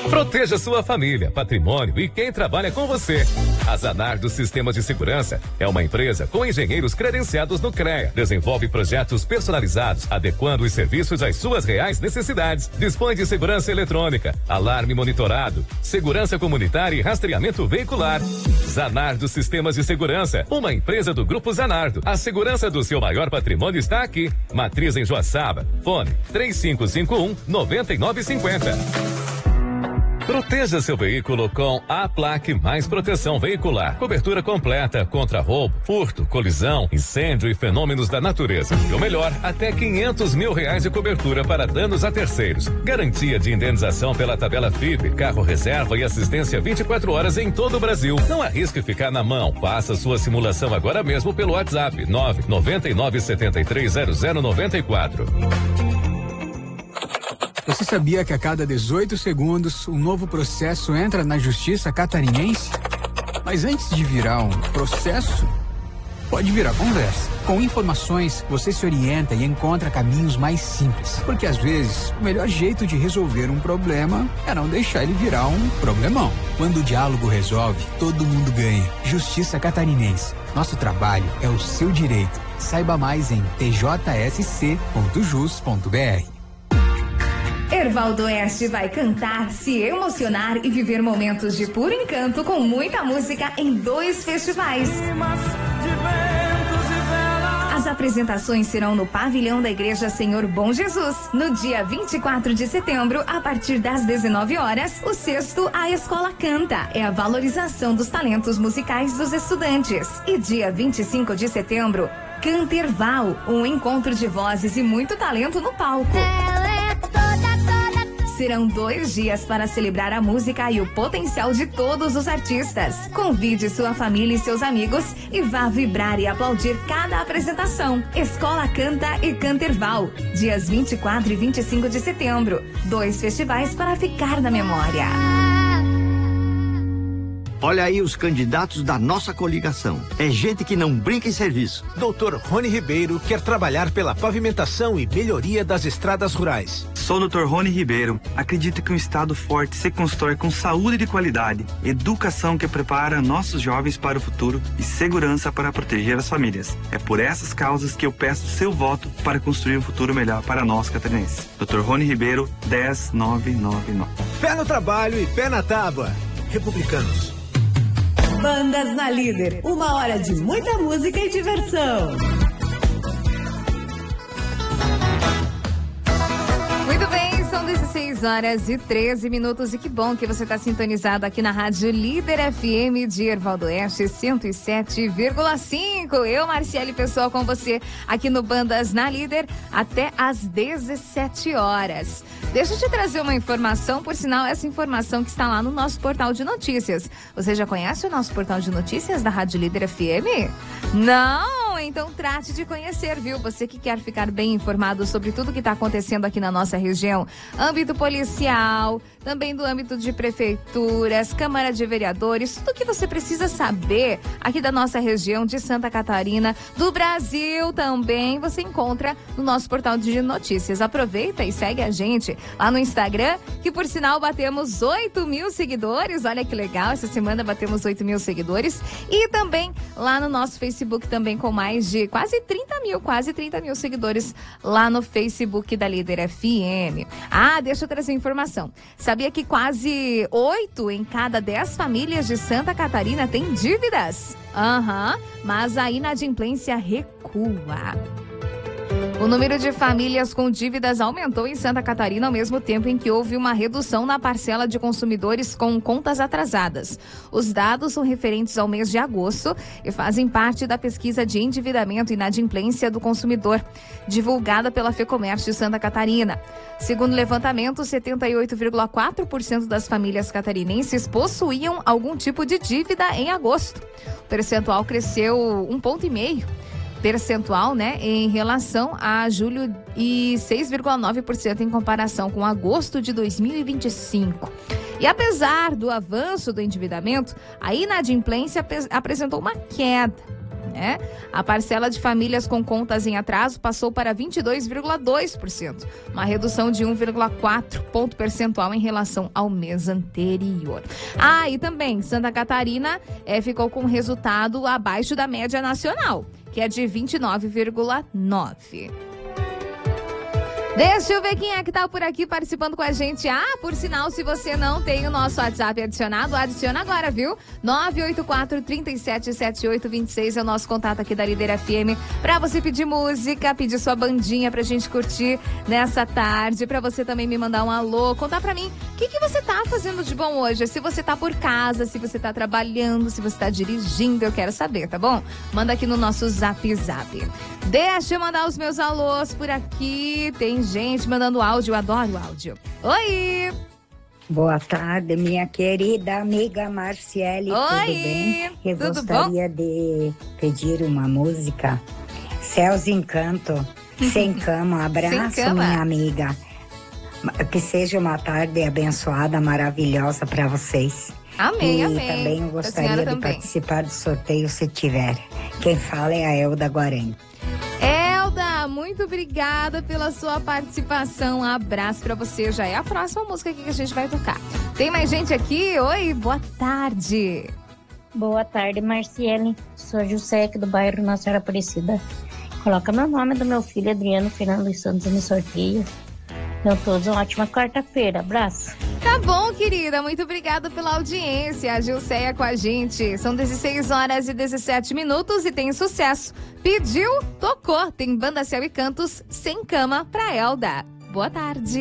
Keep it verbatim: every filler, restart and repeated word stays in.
Proteja sua família, patrimônio e quem trabalha com você. A Zanardo Sistemas de Segurança é uma empresa com engenheiros credenciados no CREA. Desenvolve projetos personalizados, adequando os serviços às suas reais necessidades. Dispõe de segurança eletrônica, alarme monitorado, segurança comunitária e rastreamento veicular. Zanardo Sistemas de Segurança, uma empresa do Grupo Zanardo. A segurança do seu maior patrimônio está aqui. Matriz em Joaçaba. Fone três cinco cinco um, nove nove cinco zero. Proteja seu veículo com a Plaque Mais Proteção Veicular. Cobertura completa contra roubo, furto, colisão, incêndio e fenômenos da natureza. E o melhor, até quinhentos mil reais de cobertura para danos a terceiros. Garantia de indenização pela tabela F I P, carro reserva e assistência vinte e quatro horas em todo o Brasil. Não arrisque ficar na mão. Faça sua simulação agora mesmo pelo WhatsApp nove nove nove sete três zero zero nove quatro. Você sabia que a cada dezoito segundos um novo processo entra na justiça catarinense? Mas antes de virar um processo, pode virar conversa. Com informações, você se orienta e encontra caminhos mais simples. Porque às vezes, o melhor jeito de resolver um problema é não deixar ele virar um problemão. Quando o diálogo resolve, todo mundo ganha. Justiça Catarinense. Nosso trabalho é o seu direito. Saiba mais em t j s c ponto jus ponto b r. Ervaldo Oeste vai cantar, se emocionar e viver momentos de puro encanto com muita música em dois festivais. As apresentações serão no pavilhão da Igreja Senhor Bom Jesus. No dia vinte e quatro de setembro, a partir das dezenove horas, o sexto A Escola Canta. É a valorização dos talentos musicais dos estudantes. E dia vinte e cinco de setembro, Canterval, um encontro de vozes e muito talento no palco. Serão dois dias para celebrar a música e o potencial de todos os artistas. Convide sua família e seus amigos e vá vibrar e aplaudir cada apresentação. Escola Canta e Canterval, dias vinte e quatro e vinte e cinco de setembro. Dois festivais para ficar na memória. Olha aí os candidatos da nossa coligação. É gente que não brinca em serviço. doutor Rony Ribeiro quer trabalhar pela pavimentação e melhoria das estradas rurais. Sou doutor Rony Ribeiro. Acredito que um estado forte se constrói com saúde de qualidade, educação que prepara nossos jovens para o futuro e segurança para proteger as famílias. É por essas causas que eu peço seu voto para construir um futuro melhor para nós catarinenses. doutor Rony Ribeiro, dez nove nove nove. Pé no trabalho e pé na tábua. Republicanos. Bandas na Líder, uma hora de muita música e diversão. Muito bem, são dezesseis horas e treze minutos e que bom que você está sintonizado aqui na Rádio Líder F M de Ervaldo Oeste cento e sete vírgula cinco. Eu, Marciele Pessoal, com você aqui no Bandas na Líder até às dezessete horas. Deixa eu te trazer uma informação, por sinal, essa informação que está lá no nosso portal de notícias. Você já conhece o nosso portal de notícias da Rádio Líder F M? Não? Então trate de conhecer, viu? Você que quer ficar bem informado sobre tudo que está acontecendo aqui na nossa região, âmbito policial, também do âmbito de prefeituras, Câmara de Vereadores, tudo que você precisa saber aqui da nossa região de Santa Catarina, do Brasil também, você encontra no nosso portal de notícias. Aproveita e segue a gente lá no Instagram, que por sinal batemos oito mil seguidores, olha que legal, essa semana batemos oito mil seguidores, e também lá no nosso Facebook também com mais de quase trinta mil, quase trinta mil seguidores lá no Facebook da Líder F M. Ah, deixa eu trazer informação. Sabia que quase oito em cada dez famílias de Santa Catarina têm dívidas? Aham, uhum, mas a inadimplência recua. O número de famílias com dívidas aumentou em Santa Catarina ao mesmo tempo em que houve uma redução na parcela de consumidores com contas atrasadas. Os dados são referentes ao mês de agosto e fazem parte da pesquisa de endividamento e inadimplência do consumidor, divulgada pela Fecomércio Santa Catarina. Segundo o levantamento, setenta e oito vírgula quatro por cento das famílias catarinenses possuíam algum tipo de dívida em agosto. O percentual cresceu um ponto e meio. percentual, né, em relação a julho e seis vírgula nove por cento em comparação com agosto de dois mil e vinte e cinco. E apesar do avanço do endividamento, a inadimplência apresentou uma queda. né? A parcela de famílias com contas em atraso passou para vinte e dois vírgula dois por cento, uma redução de um vírgula quatro ponto percentual em relação ao mês anterior. Ah, e também Santa Catarina é, ficou com resultado abaixo da média nacional, que é de vinte e nove vírgula nove. Deixa eu ver quem é que tá por aqui participando com a gente. Ah, por sinal, se você não tem o nosso WhatsApp adicionado, adiciona agora, viu? nove oito quatro, três sete sete oito, dois seis é o nosso contato aqui da Líder F M pra você pedir música, pedir sua bandinha pra gente curtir nessa tarde, pra você também me mandar um alô, contar pra mim o que, que você tá fazendo de bom hoje, se você tá por casa, se você tá trabalhando, se você tá dirigindo, eu quero saber, tá bom? Manda aqui no nosso Zap Zap. Deixa eu mandar os meus alôs por aqui, tem gente mandando áudio, eu adoro áudio. Oi! Boa tarde, minha querida amiga Marciele, Oi, tudo bem? Eu tudo gostaria bom? de pedir uma música, Céus Encanto, Sem Cama. Abraço, Sem cama. minha amiga. Que seja uma tarde abençoada, maravilhosa para vocês. Amém, e amém. também eu Pra gostaria senhora de também. participar do sorteio se tiver. Quem fala é a Elda Guarani. Elda, muito obrigada pela sua participação. Um abraço pra você. Já é a próxima música aqui que a gente vai tocar. Tem mais gente aqui? Oi, boa tarde. Boa tarde, Marciele. Sou José aqui do bairro Nossa Senhora Aparecida. Coloca meu nome do meu filho Adriano Fernando dos Santos no sorteio. Então, todos uma ótima quarta-feira. Abraço. Tá bom, querida. Muito obrigada pela audiência. A Gilceia com a gente. São dezesseis horas e dezessete minutos e tem sucesso. Pediu, tocou. Tem Banda Céu e Cantos Sem Cama pra Elda. Boa tarde.